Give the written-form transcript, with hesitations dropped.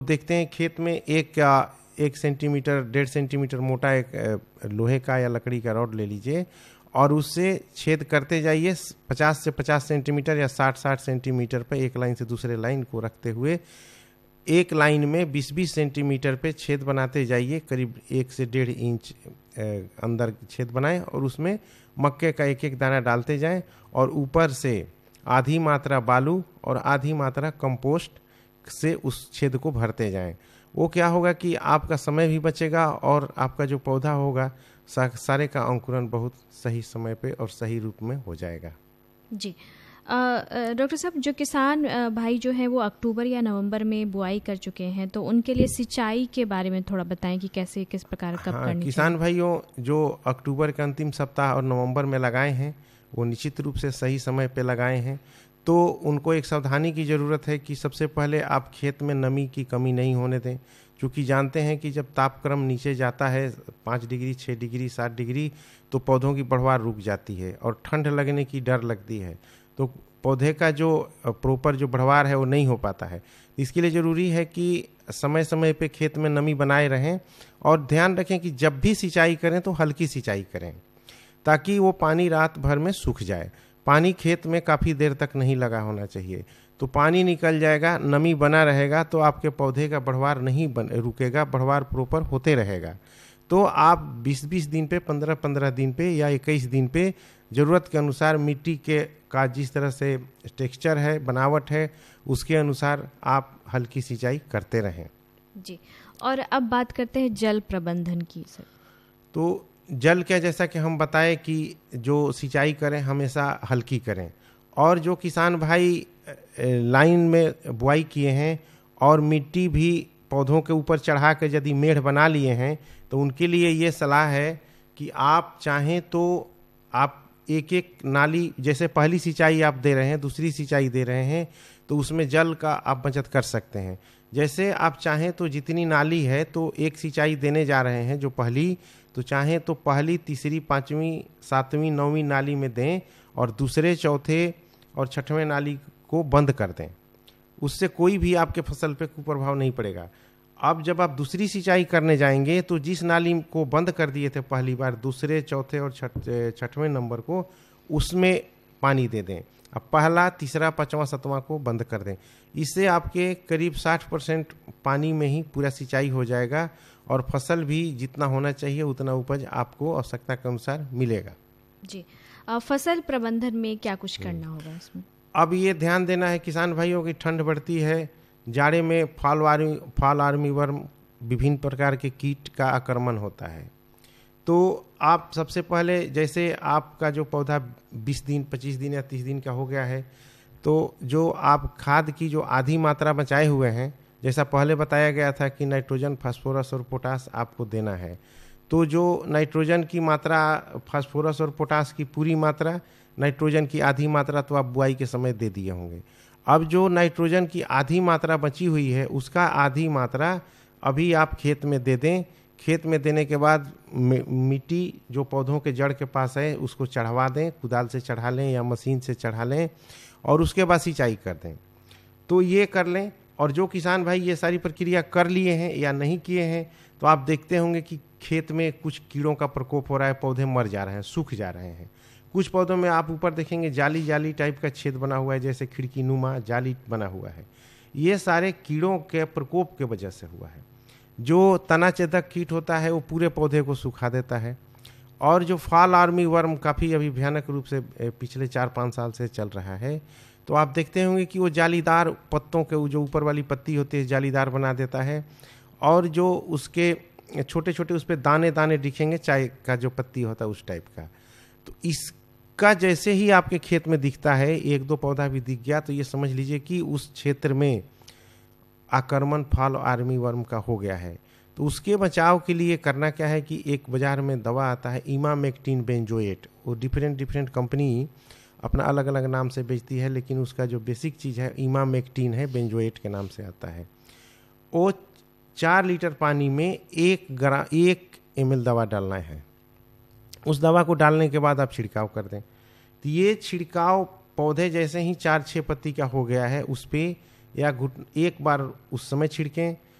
देखते हैं खेत में एक 1 सेंटीमीटर 1.5 सेंटीमीटर मोटा एक लोहे का या लकड़ी का रॉड ले लीजिए और उससे छेद करते जाइए 50 से 50 सेंटीमीटर या 60 सेंटीमीटर पे एक लाइन से दूसरे लाइन को रखते हुए एक लाइन में 20-20 सेंटीमीटर पे छेद बनाते जाइए। करीब 1 से 1.5 इंच अंदर छेद बनाएं और उसमें मक्के का एक एक दाना डालते जाएं और ऊपर से आधी मात्रा बालू और आधी मात्रा कंपोस्ट से उस छेद को भरते जाएं। वो क्या होगा कि आपका समय भी बचेगा और आपका जो पौधा होगा सारे का अंकुरण बहुत सही समय पे और सही रूप में हो जाएगा। जी डॉक्टर साहब, जो किसान भाई जो हैं वो अक्टूबर या नवंबर में बुआई कर चुके हैं, तो उनके लिए सिंचाई के बारे में थोड़ा बताएं कि कैसे किस प्रकार कब करनी किसान भाइयों जो अक्टूबर के अंतिम सप्ताह और नवंबर में लगाए हैं वो निश्चित रूप से सही समय पे लगाए हैं। तो उनको एक सावधानी की ज़रूरत है कि सबसे पहले आप खेत में नमी की कमी नहीं होने दें, क्योंकि जानते हैं कि जब तापक्रम नीचे जाता है 5 डिग्री 6 डिग्री 7 डिग्री तो पौधों की बढ़वार रुक जाती है और ठंड लगने की डर लगती है, तो पौधे का जो प्रॉपर जो बढ़वार है वो नहीं हो पाता है। इसके लिए ज़रूरी है कि समय समय पे खेत में नमी बनाए रहें और ध्यान रखें कि जब भी सिंचाई करें तो हल्की सिंचाई करें ताकि वो पानी रात भर में सूख जाए। पानी खेत में काफ़ी देर तक नहीं लगा होना चाहिए, तो पानी निकल जाएगा, नमी बना रहेगा तो आपके पौधे का बढ़वार नहीं रुकेगा, बढ़वार प्रॉपर होते रहेगा। तो आप 20-20 दिन पे 15-15 दिन पे या 21 दिन पे ज़रूरत के अनुसार मिट्टी का जिस तरह से टेक्सचर है, बनावट है, उसके अनुसार आप हल्की सिंचाई करते रहें। जी, और अब बात करते हैं जल प्रबंधन की सर। तो जल क्या, जैसा कि हम बताएं कि जो सिंचाई करें हमेशा हल्की करें, और जो किसान भाई लाइन में बुआई किए हैं और मिट्टी भी पौधों के ऊपर चढ़ा के यदि मेढ़ बना लिए हैं तो उनके लिए ये सलाह है कि आप चाहें तो आप एक एक नाली, जैसे पहली सिंचाई आप दे रहे हैं, दूसरी सिंचाई दे रहे हैं, तो उसमें जल का आप बचत कर सकते हैं। जैसे आप चाहें तो जितनी नाली है तो एक सिंचाई देने जा रहे हैं जो पहली, तो चाहें तो पहली, तीसरी, पाँचवीं, सातवीं, नौवीं नाली में दें और दूसरे, चौथे और छठवें नाली को बंद कर दें। उससे कोई भी आपके फसल पे कुप्रभाव नहीं पड़ेगा। अब जब आप दूसरी सिंचाई करने जाएंगे तो जिस नाली को बंद कर दिए थे पहली बार, दूसरे, चौथे और छठवें नंबर को उसमें पानी दे दें। अब पहला, तीसरा, पाँचवा, सातवां को बंद कर दें। इससे आपके करीब 60% पानी में ही पूरा सिंचाई हो जाएगा और फसल भी जितना होना चाहिए उतना उपज आपको आवश्यकता के अनुसार मिलेगा। जी, फसल प्रबंधन में क्या कुछ करना होगा इसमें? अब ये ध्यान देना है किसान भाइयों की ठंड बढ़ती है, जाड़े में फॉल आर्मी वर्म विभिन्न प्रकार के कीट का आक्रमण होता है। तो आप सबसे पहले, जैसे आपका जो पौधा 20 दिन 25 दिन या 30 दिन का हो गया है, तो जो आप खाद की जो आधी मात्रा बचाए हुए हैं, जैसा पहले बताया गया था कि नाइट्रोजन, फास्फोरस और पोटास आपको देना है, तो जो नाइट्रोजन की मात्रा, फास्फोरस और पोटास की पूरी मात्रा, नाइट्रोजन की आधी मात्रा तो आप बुआई के समय दे दिए होंगे। अब जो नाइट्रोजन की आधी मात्रा बची हुई है उसका आधी मात्रा अभी आप खेत में दे दें। खेत में देने के बाद मिट्टी जो पौधों के जड़ के पास है उसको चढ़वा दें, कुदाल से चढ़ा लें या मशीन से चढ़ा लें और उसके बाद सिंचाई कर दें। तो ये कर लें। और जो किसान भाई ये सारी प्रक्रिया कर लिए हैं या नहीं किए हैं तो आप देखते होंगे कि खेत में कुछ कीड़ों का प्रकोप हो रहा है, पौधे मर जा रहे हैं, सूख जा रहे हैं। कुछ पौधों में आप ऊपर देखेंगे जाली जाली टाइप का छेद बना हुआ है, जैसे खिड़की नुमा जाली बना हुआ है। ये सारे कीड़ों के प्रकोप के वजह से हुआ है। जो तनाछेदक कीट होता है वो पूरे पौधे को सुखा देता है। और जो फॉल आर्मी वर्म काफ़ी अभी भयानक रूप से पिछले 4-5 साल से चल रहा है, तो आप देखते होंगे कि वो जालीदार पत्तों के जो ऊपर वाली पत्ती होती है जालीदार बना देता है और जो उसके छोटे छोटे उस पर दाने दाने दिखेंगे, चाय का जो पत्ती होता है उस टाइप का। तो इसका जैसे ही आपके खेत में दिखता है, 1-2 पौधा भी दिख गया, तो ये समझ लीजिए कि उस क्षेत्र में आक्रमण फॉल आर्मी वर्म का हो गया है। तो उसके बचाव के लिए करना क्या है कि एक बाज़ार में दवा आता है इमामेक्टिन बेंजोएट। वो डिफरेंट कंपनी अपना अलग अलग नाम से बेचती है, लेकिन उसका जो बेसिक चीज़ है इमामेक्टिन है, बेंजोएट के नाम से आता है। वो 4 लीटर पानी में 1 ml दवा डालना है। उस दवा को डालने के बाद आप छिड़काव कर दें। तो ये छिड़काव पौधे जैसे ही 4-6 पत्ती का हो गया है उस पर या एक बार उस समय छिड़कें